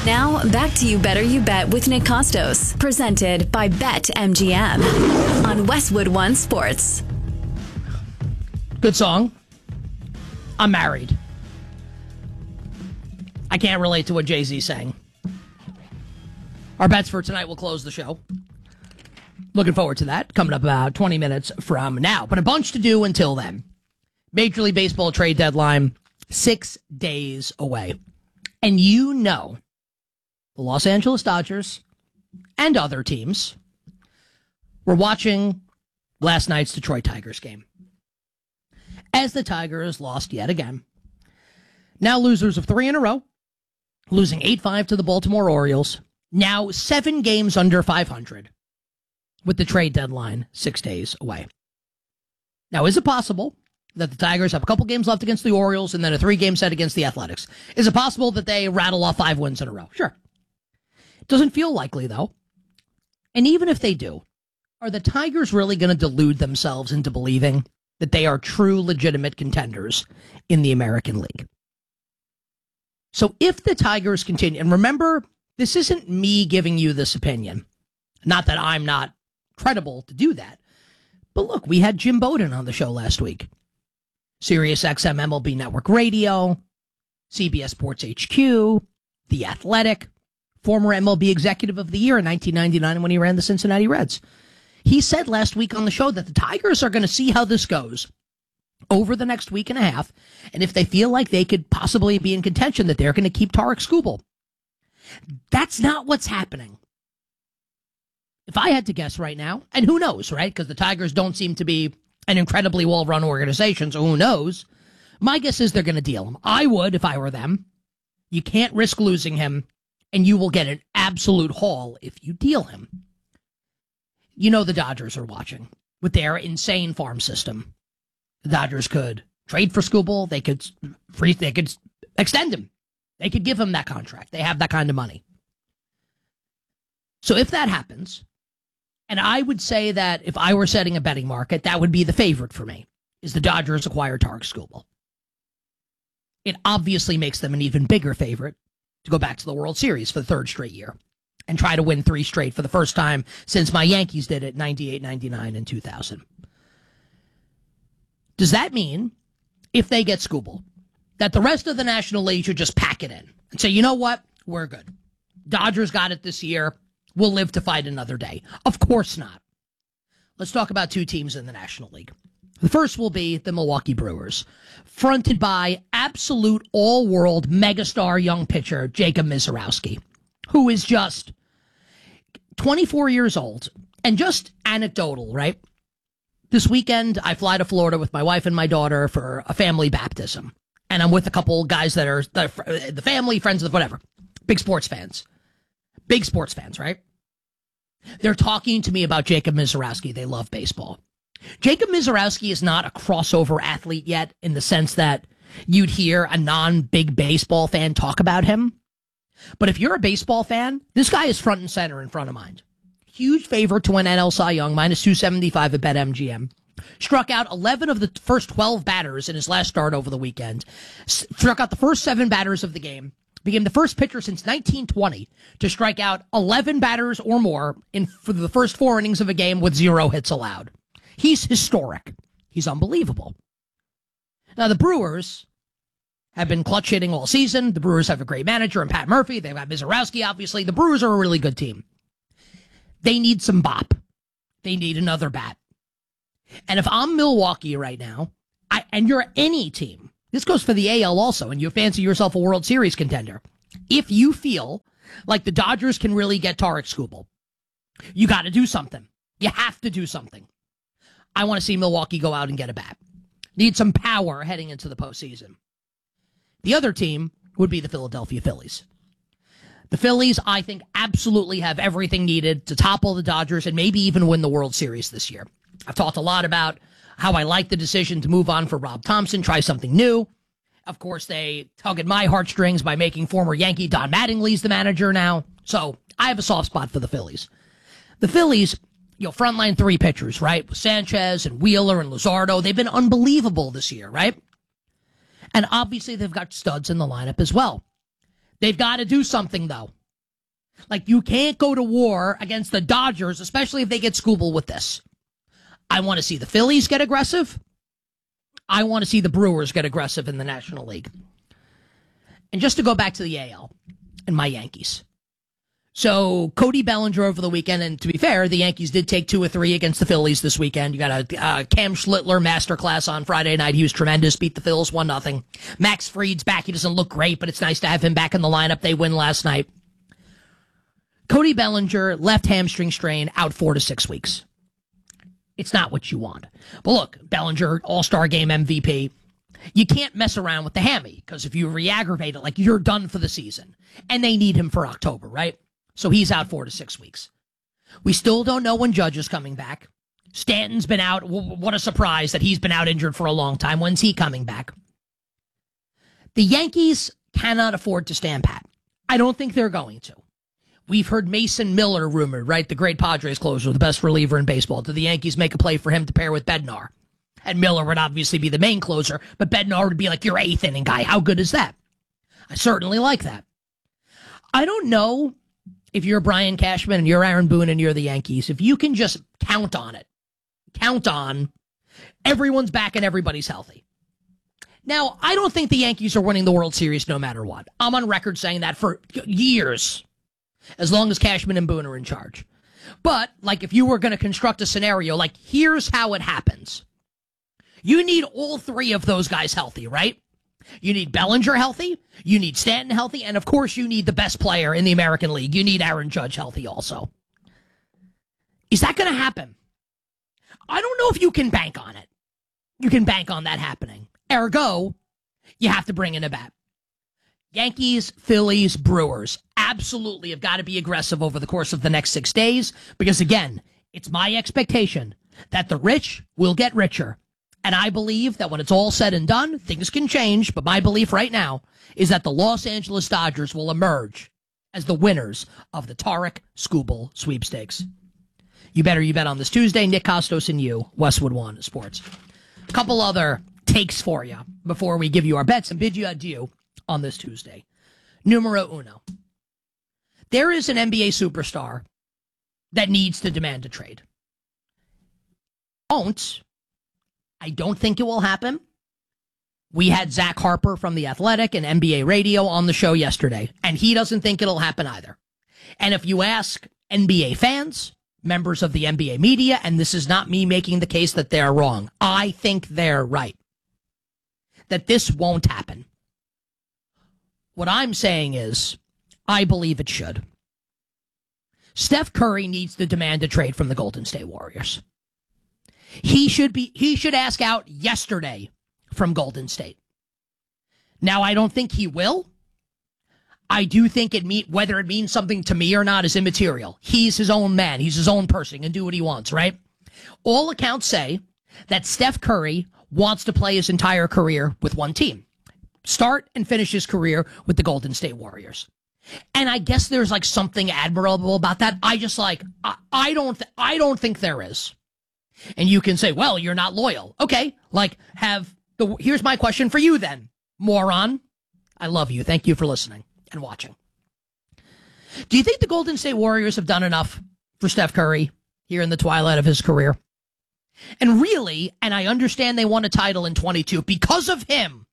Now, back to You Better You Bet with Nick Costos, presented by BetMGM on Westwood One Sports. Good song. I'm married. I can't relate to what Jay-Z sang. Our bets for tonight will close the show. Looking forward to that. Coming up about 20 minutes from now. But a bunch to do until then. Major League Baseball trade deadline, 6 days away. And you know, the Los Angeles Dodgers and other teams were watching last night's Detroit Tigers game, as the Tigers lost yet again. Now losers of 3 in a row, losing 8-5 to the Baltimore Orioles. Now 7 games under 500 with the trade deadline 6 days away. Now, is it possible that the Tigers have a couple games left against the Orioles and then a 3-game set against the Athletics? Is it possible that they rattle off 5 wins in a row? Sure. It doesn't feel likely, though. And even if they do, are the Tigers really going to delude themselves into believing that they are true, legitimate contenders in the American League? So if the Tigers continue, and remember, this isn't me giving you this opinion. Not that I'm not credible to do that. But look, we had Jim Bowden on the show last week. Sirius XM MLB Network Radio, CBS Sports HQ, The Athletic, former MLB Executive of the Year in 1999 when he ran the Cincinnati Reds. He said last week on the show that the Tigers are going to see how this goes over the next week and a half, and if they feel like they could possibly be in contention, that they're going to keep Tarik Skubal. That's not what's happening. If I had to guess right now, and who knows, right? Because the Tigers don't seem to be an incredibly well-run organization, so who knows? My guess is they're going to deal him. I would if I were them. You can't risk losing him, and you will get an absolute haul if you deal him. You know the Dodgers are watching with their insane farm system. The Dodgers could trade for Skubal. They could extend him. They could give him that contract. They have that kind of money. So if that happens, and I would say that if I were setting a betting market, that would be the favorite for me, is the Dodgers acquire Tarik Skubal. It obviously makes them an even bigger favorite to go back to the World Series for the 3rd straight year and try to win 3 straight for the first time since my Yankees did it 98, 99, and 2000. Does that mean, if they get Skubal, that the rest of the National League should just pack it in and say, you know what, we're good. Dodgers got it this year. We'll live to fight another day. Of course not. Let's talk about 2 teams in the National League. The first will be the Milwaukee Brewers, fronted by absolute all-world megastar young pitcher Jacob Misiorowski, who is just 24 years old. And just anecdotal, right? This weekend, I fly to Florida with my wife and my daughter for a family baptism. And I'm with a couple guys that are the family, friends, whatever. Big sports fans. Big sports fans, right? They're talking to me about Jacob Misiorowski. They love baseball. Jacob Misiorowski is not a crossover athlete yet in the sense that you'd hear a non-big baseball fan talk about him. But if you're a baseball fan, this guy is front and center in front of mind. Huge favorite to win NL Cy Young, minus 275 at BetMGM. Struck out 11 of the first 12 batters in his last start over the weekend. Struck out the first 7 batters of the game. Became the first pitcher since 1920 to strike out 11 batters or more for the first 4 innings of a game with 0 hits allowed. He's historic. He's unbelievable. Now, the Brewers have been clutch hitting all season. The Brewers have a great manager in Pat Murphy. They've got Misiorowski, obviously. The Brewers are a really good team. They need some bop. They need another bat. And if I'm Milwaukee right now, and you're any team, this goes for the AL also, and you fancy yourself a World Series contender. If you feel like the Dodgers can really get Tarik Skubal, you got to do something. You have to do something. I want to see Milwaukee go out and get a bat. Need some power heading into the postseason. The other team would be the Philadelphia Phillies. The Phillies, I think, absolutely have everything needed to topple the Dodgers and maybe even win the World Series this year. I've talked a lot about how I like the decision to move on for Rob Thompson, try something new. Of course, they tug at my heartstrings by making former Yankee Don Mattingly's the manager now. So I have a soft spot for the Phillies. The Phillies, frontline 3 pitchers, right? Sanchez and Wheeler and Luzardo, they've been unbelievable this year, right? And obviously they've got studs in the lineup as well. They've got to do something, though. Like, you can't go to war against the Dodgers, especially if they get Skubal with this. I want to see the Phillies get aggressive. I want to see the Brewers get aggressive in the National League. And just to go back to the AL and my Yankees. So Cody Bellinger over the weekend, and to be fair, the Yankees did take 2 or 3 against the Phillies this weekend. You got a Cam Schlittler masterclass on Friday night. He was tremendous, beat the Phils 1-0. Max Fried's back. He doesn't look great, but it's nice to have him back in the lineup. They win last night. Cody Bellinger, left hamstring strain, out 4 to 6 weeks. It's not what you want. But look, Bellinger, All-Star Game MVP. You can't mess around with the hammy, because if you re-aggravate it, like, you're done for the season. And they need him for October, right? So he's out 4 to 6 weeks. We still don't know when Judge is coming back. Stanton's been out. What a surprise that he's been out injured for a long time. When's he coming back? The Yankees cannot afford to stand pat. I don't think they're going to. We've heard Mason Miller rumored, right? The great Padres closer, the best reliever in baseball. Do the Yankees make a play for him to pair with Bednar? And Miller would obviously be the main closer, but Bednar would be like your 8th inning guy. How good is that? I certainly like that. I don't know if you're Brian Cashman and you're Aaron Boone and you're the Yankees, if you can just count on it. Count on everyone's back and everybody's healthy. Now, I don't think the Yankees are winning the World Series no matter what. I'm on record saying that for years, as long as Cashman and Boone are in charge. But, like, if you were going to construct a scenario, like, here's how it happens. You need all 3 of those guys healthy, right? You need Bellinger healthy, you need Stanton healthy, and of course you need the best player in the American League. You need Aaron Judge healthy also. Is that going to happen? I don't know if you can bank on it. You can bank on that happening. Ergo, you have to bring in a bat. Yankees, Phillies, Brewers absolutely have got to be aggressive over the course of the next 6 days, because again, it's my expectation that the rich will get richer. And I believe that when it's all said and done, things can change, but my belief right now is that the Los Angeles Dodgers will emerge as the winners of the Tarik Skubal sweepstakes. You bet on this Tuesday. Nick Kostos and you, Westwood One Sports. A couple other takes for you before we give you our bets and bid you adieu on this Tuesday. Numero uno. There is an NBA superstar that needs to demand a trade. I don't think it will happen. We had Zach Harper from The Athletic and NBA Radio on the show yesterday, and he doesn't think it'll happen either. And if you ask NBA fans, members of the NBA media, and this is not me making the case that they're wrong, I think they're right, that this won't happen. What I'm saying is, I believe it should. Steph Curry needs to demand a trade from the Golden State Warriors. He should ask out yesterday from Golden State. Now, I don't think he will. I do think whether it means something to me or not is immaterial. He's his own man. He's his own person. He can do what he wants, right? All accounts say that Steph Curry wants to play his entire career with one team. Start and finish his career with the Golden State Warriors. And I guess there's like something admirable about that. I don't think there is. And you can say, well, you're not loyal. Okay, here's my question for you then, moron. I love you. Thank you for listening and watching. Do you think the Golden State Warriors have done enough for Steph Curry here in the twilight of his career? And really, and I understand they won a title in 22 because of him,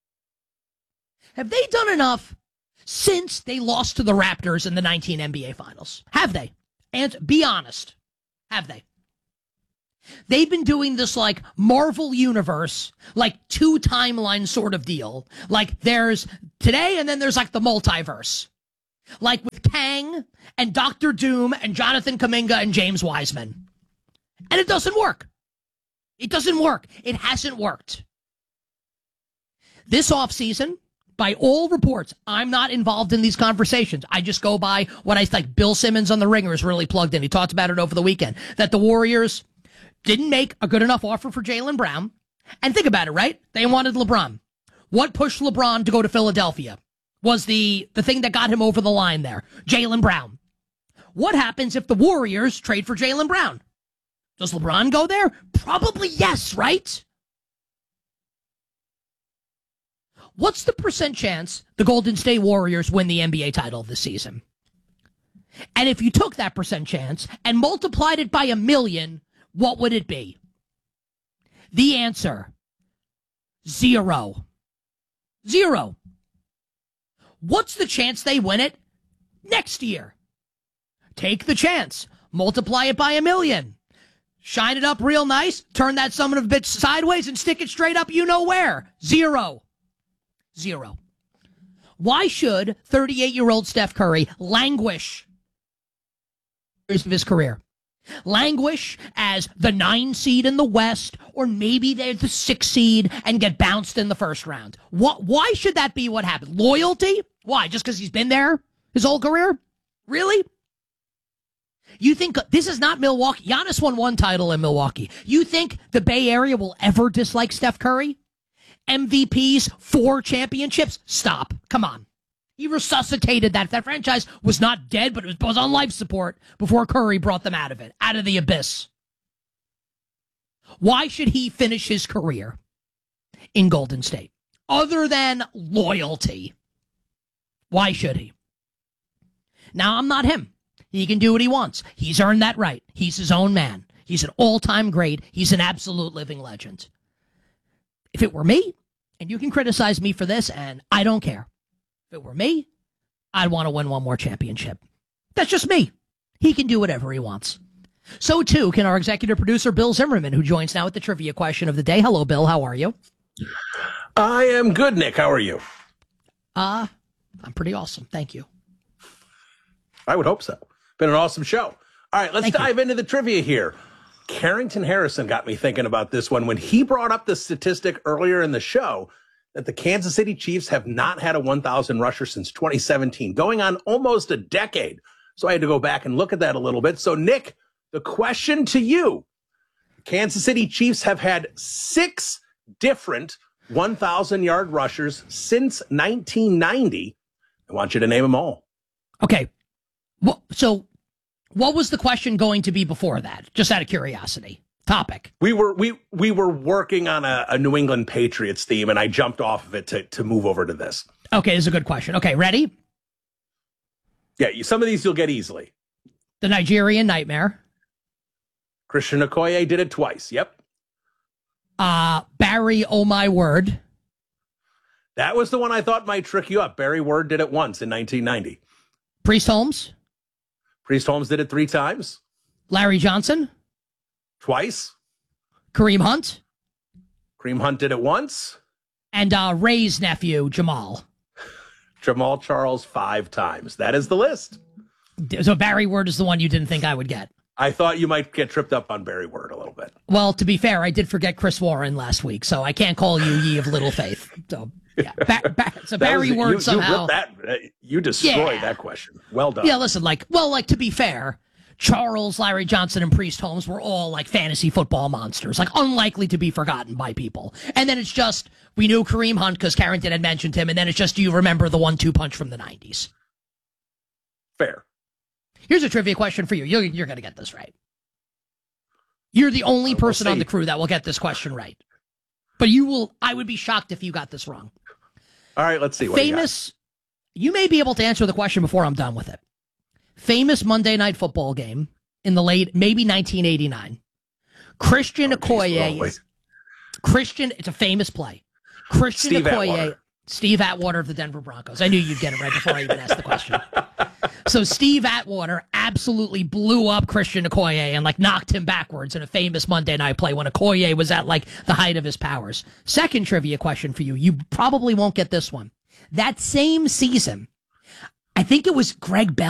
have they done enough since they lost to the Raptors in the 19 NBA Finals? Have they? And be honest. Have they? They've been doing this like Marvel Universe, like 2 timeline sort of deal. Like there's today and then there's like the multiverse. Like with Kang and Doctor Doom and Jonathan Kuminga and James Wiseman. And it doesn't work. It doesn't work. It hasn't worked. This offseason, by all reports, I'm not involved in these conversations. I just go by what I think. Bill Simmons on The Ringer is really plugged in. He talked about it over the weekend. That the Warriors didn't make a good enough offer for Jaylen Brown. And think about it, right? They wanted LeBron. What pushed LeBron to go to Philadelphia was the thing that got him over the line there. Jaylen Brown. What happens if the Warriors trade for Jaylen Brown? Does LeBron go there? Probably yes, right? What's the % chance the Golden State Warriors win the NBA title this season? And if you took that percent chance and multiplied it by 1,000,000, what would it be? The answer, 0. 0. What's the chance they win it next year? Take the chance. Multiply it by 1,000,000. Shine it up real nice. Turn that son of a bitch sideways and stick it straight up you know where. 0. 0. Why should 38-year-old Steph Curry languish of his career? Languish as the 9 seed in the West, or maybe they're the 6 seed and get bounced in the first round. Why should that be what happened? Loyalty? Why? Just because he's been there his whole career? Really? You think this is not Milwaukee? Giannis won 1 title in Milwaukee. You think the Bay Area will ever dislike Steph Curry? MVPs, 4 championships? Stop. Come on. He resuscitated that. That franchise was not dead, but it was on life support before Curry brought them out of it, out of the abyss. Why should he finish his career in Golden State? Other than loyalty. Why should he? Now, I'm not him. He can do what he wants. He's earned that right. He's his own man. He's an all-time great. He's an absolute living legend. If it were me, and you can criticize me for this, and I don't care. If it were me, I'd want to win 1 more championship. That's just me. He can do whatever he wants. So, too, can our executive producer, Bill Zimmerman, who joins now with the trivia question of the day. Hello, Bill. How are you? I am good, Nick. How are you? I'm pretty awesome. Thank you. I would hope so. Been an awesome show. All right, let's dive into the trivia here. Carrington Harrison got me thinking about this one when he brought up the statistic earlier in the show that the Kansas City Chiefs have not had a 1,000 rusher since 2017, going on almost a decade. So I had to go back and look at that a little bit. So, Nick, the question to you, Kansas City Chiefs have had 6 different 1,000-yard rushers since 1990. I want you to name them all. Okay. Well, so what was the question going to be before that? Just out of curiosity. Topic. We were working on a New England Patriots theme, and I jumped off of it to move over to this. Okay, this is a good question. Okay, ready? Yeah, some of these you'll get easily. The Nigerian Nightmare. Christian Okoye did it twice. Yep. Barry, oh my word. That was the one I thought might trick you up. Barry Word did it once in 1990. Priest Holmes. Priest Holmes did it 3 times. Larry Johnson. Twice. Kareem Hunt. Kareem Hunt did it once. And Ray's nephew, Jamal. Jamal Charles 5 times. That is the list. So Barry Word is the one you didn't think I would get. I thought you might get tripped up on Barry Word a little bit. Well, to be fair, I did forget Chris Warren last week, so I can't call you ye of little faith. So, yeah. So Barry Word somehow. You destroyed that question. Well done. Yeah, listen, to be fair, Charles, Larry Johnson, and Priest Holmes were all like fantasy football monsters, like unlikely to be forgotten by people. And then it's just, we knew Kareem Hunt because Carrington had mentioned him, and then it's just, do you remember the 1-2 punch from the 90s? Fair. Here's a trivia question for you. You're going to get this right. You're the only person on the crew that will get this question right. But I would be shocked if you got this wrong. All right, let's see. You may be able to answer the question before I'm done with it. Famous Monday Night Football game in the late, maybe 1989. Christian Okoye. It's a famous play. Christian Okoye. Steve Atwater of the Denver Broncos. I knew you'd get it right before I even asked the question. So Steve Atwater absolutely blew up Christian Okoye and knocked him backwards in a famous Monday night play when Okoye was at the height of his powers. Second trivia question for you. You probably won't get this one. That same season, I think it was Greg Bell.